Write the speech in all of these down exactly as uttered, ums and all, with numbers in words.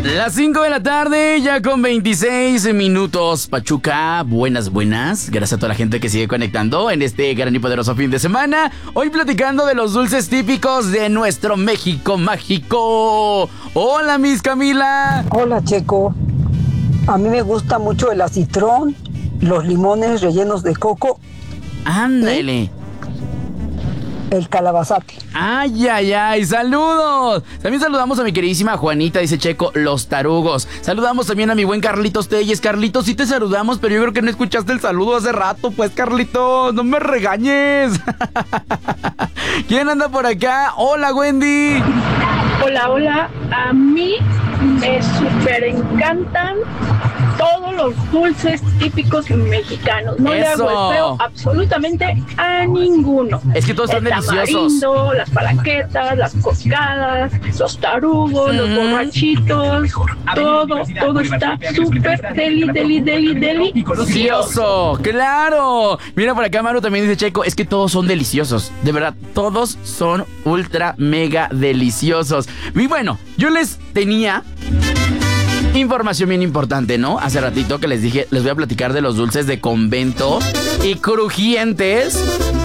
Las cinco de la tarde, ya con veintiséis minutos. Pachuca, buenas, buenas. Gracias a toda la gente que sigue conectando en este gran y poderoso fin de semana. Hoy platicando de los dulces típicos de nuestro México mágico. Hola, Miss Camila. Hola, Checo. A mí me gusta mucho el acitrón, los limones rellenos de coco. Ándale. El calabazate. Ay, ay, ay, saludos. También saludamos a mi queridísima Juanita, dice Checo, los tarugos. Saludamos también a mi buen Carlitos Telles. Carlitos, sí te saludamos, pero yo creo que no escuchaste el saludo hace rato. Pues, Carlitos, no me regañes. ¿Quién anda por acá? Hola, Wendy. Hola, hola. A mí me súper encantan todos los dulces típicos mexicanos. No le hago el feo absolutamente a ninguno. Es que todos están el deliciosos. Tamarindo, las palaquetas, las cocadas, los tarugos, mm. los borrachitos. Todo, todo está súper deli, deli, deli, deli. ¡Delicioso! ¡Claro! Mira, por acá Maru también dice Checo, es que todos son deliciosos. De verdad, todos son ultra mega deliciosos. Y bueno, yo les tenía información bien importante, ¿no? Hace ratito que les dije, les voy a platicar de los dulces de convento y crujientes.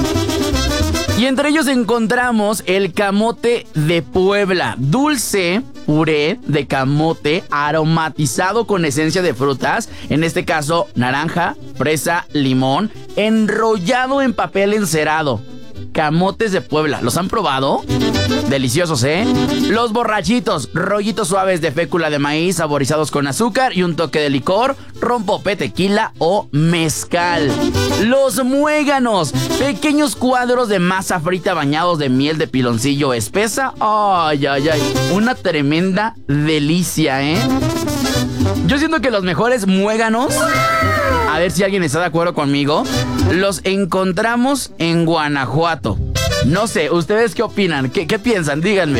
Y entre ellos encontramos el camote de Puebla, dulce puré de camote aromatizado con esencia de frutas, en este caso naranja, fresa, limón, enrollado en papel encerado. Camotes de Puebla, ¿los han probado? Deliciosos, ¿eh? Los borrachitos, rollitos suaves de fécula de maíz saborizados con azúcar y un toque de licor, rompope, tequila o mezcal. Los muéganos, pequeños cuadros de masa frita bañados de miel de piloncillo espesa. Ay, ay, ay, una tremenda delicia, ¿eh? Yo siento que los mejores muéganos, a ver si alguien está de acuerdo conmigo, los encontramos en Guanajuato. No sé, ¿ustedes qué opinan? ¿Qué, qué piensan? Díganme.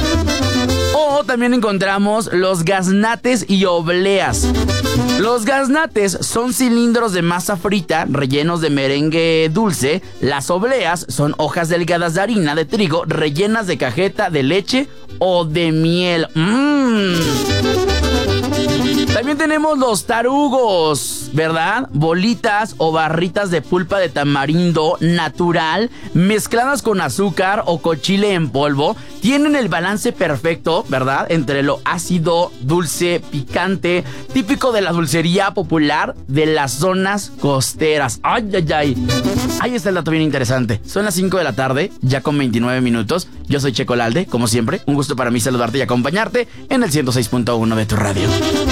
O también encontramos los gaznates y obleas. Los gaznates son cilindros de masa frita rellenos de merengue dulce. Las obleas son hojas delgadas de harina de trigo rellenas de cajeta, de leche o de miel. ¡Mmm! También tenemos los tarugos, ¿verdad? Bolitas o barritas de pulpa de tamarindo natural mezcladas con azúcar o con chile en polvo. Tienen el balance perfecto, ¿verdad? Entre lo ácido, dulce, picante, típico de la dulcería popular de las zonas costeras. ¡Ay, ay, ay! Ahí está el dato bien interesante. Son las cinco de la tarde, ya con veintinueve minutos. Yo soy Checo Lalde, como siempre. Un gusto para mí saludarte y acompañarte en el ciento seis punto uno de tu radio.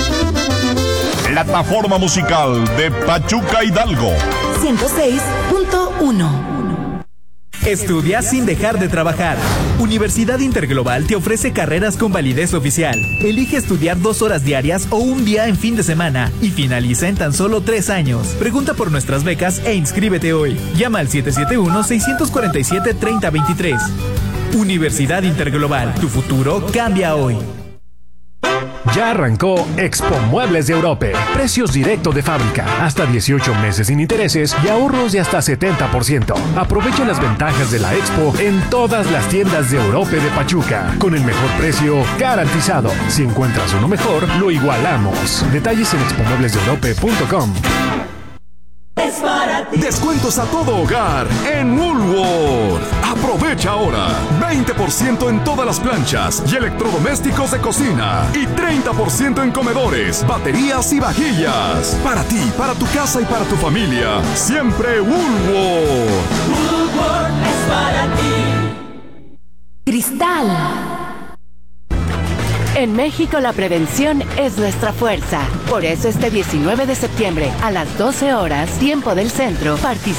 Plataforma musical de Pachuca Hidalgo. ciento seis punto uno. Estudia sin dejar de trabajar. Universidad Interglobal te ofrece carreras con validez oficial. Elige estudiar dos horas diarias o un día en fin de semana y finaliza en tan solo tres años. Pregunta por nuestras becas e inscríbete hoy. Llama al siete siete uno, seis cuatro siete, tres cero dos tres. Universidad Interglobal, tu futuro cambia hoy. Ya arrancó Expo Muebles de Europe. Precios directo de fábrica, hasta dieciocho meses sin intereses y ahorros de hasta setenta por ciento. Aprovecha las ventajas de la Expo en todas las tiendas de Europe de Pachuca, con el mejor precio garantizado. Si encuentras uno mejor, lo igualamos. Detalles en expo muebles de europe punto com. Es para ti. Descuentos a todo hogar en Woolworth. Aprovecha ahora veinte por ciento en todas las planchas y electrodomésticos de cocina y treinta por ciento en comedores, baterías y vajillas. Para ti, para tu casa y para tu familia, siempre Woolworth. Woolworth es para ti. Cristal. En México la prevención es nuestra fuerza. Por eso este diecinueve de septiembre a las doce horas, tiempo del centro, participa